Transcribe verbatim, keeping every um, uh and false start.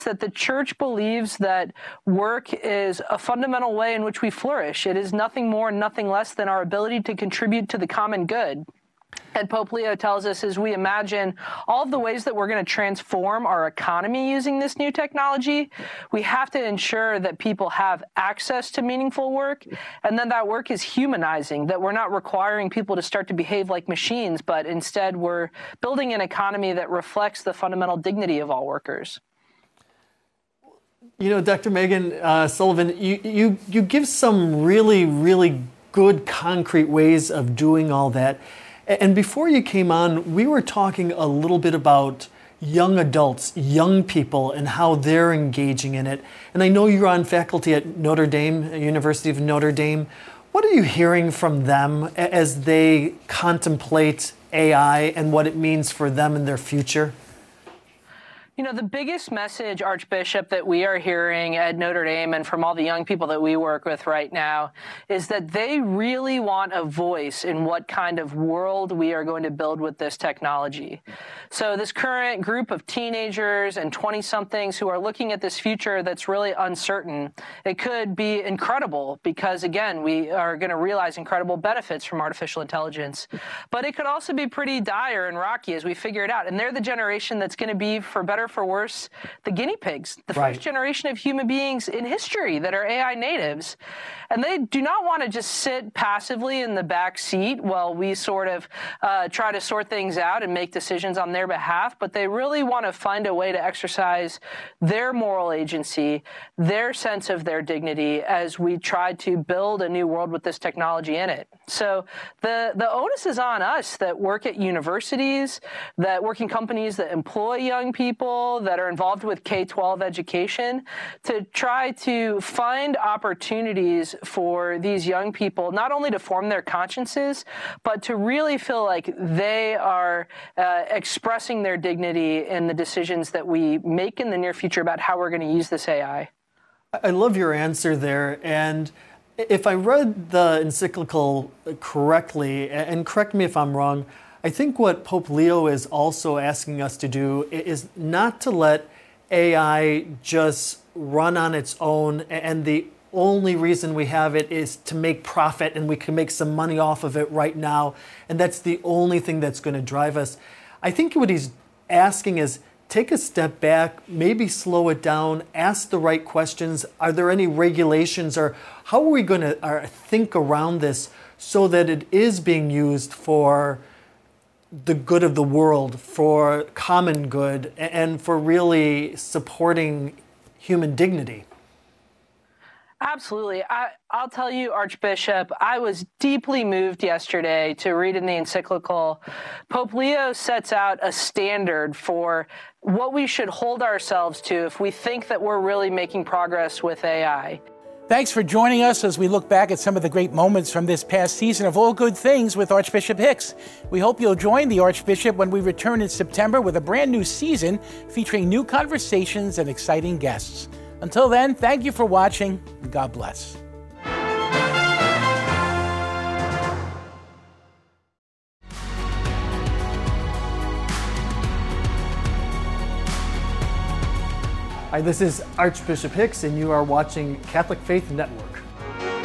that the church believes that work is a fundamental way in which we flourish. It is nothing more and nothing less than our ability to contribute to the common good. And Pope Leo tells us, as we imagine all of the ways that we're going to transform our economy using this new technology, we have to ensure that people have access to meaningful work, and then that work is humanizing, that we're not requiring people to start to behave like machines, but instead we're building an economy that reflects the fundamental dignity of all workers. You know, Doctor Megan uh, Sullivan, you, you, you give some really, really good concrete ways of doing all that. And before you came on, we were talking a little bit about young adults, young people, and how they're engaging in it. And I know you're on faculty at Notre Dame, University of Notre Dame. What are you hearing from them as they contemplate A I and what it means for them in their future? You know, the biggest message, Archbishop, that we are hearing at Notre Dame and from all the young people that we work with right now is that they really want a voice in what kind of world we are going to build with this technology. So this current group of teenagers and twenty-somethings who are looking at this future that's really uncertain, it could be incredible because, again, we are going to realize incredible benefits from artificial intelligence. But it could also be pretty dire and rocky as we figure it out. And they're the generation that's going to be, for better or for worse, the guinea pigs, the right. first generation of human beings in history that are A I natives. And they do not want to just sit passively in the back seat while we sort of uh, try to sort things out and make decisions on their behalf, but they really want to find a way to exercise their moral agency, their sense of their dignity as we try to build a new world with this technology in it. So the, the onus is on us that work at universities, that work in companies that employ young people, that are involved with K twelve education, to try to find opportunities for these young people, not only to form their consciences, but to really feel like they are uh, expressing their dignity in the decisions that we make in the near future about how we're going to use this A I. I love your answer there. And if I read the encyclical correctly, and correct me if I'm wrong, I think what Pope Leo is also asking us to do is not to let A I just run on its own, and the only reason we have it is to make profit and we can make some money off of it right now, and that's the only thing that's going to drive us. I think what he's asking is take a step back, maybe slow it down, ask the right questions. Are there any regulations, or how are we going to uh, think around this so that it is being used for the good of the world, for common good, and for really supporting human dignity? Absolutely. I, I'll tell you, Archbishop, I was deeply moved yesterday to read in the encyclical. Pope Leo sets out a standard for what we should hold ourselves to if we think that we're really making progress with A I. Thanks for joining us as we look back at some of the great moments from this past season of All Good Things with Archbishop Hicks. We hope you'll join the Archbishop when we return in September with a brand new season featuring new conversations and exciting guests. Until then, thank you for watching, and God bless. Hi, this is Archbishop Hicks, and you are watching Catholic Faith Network.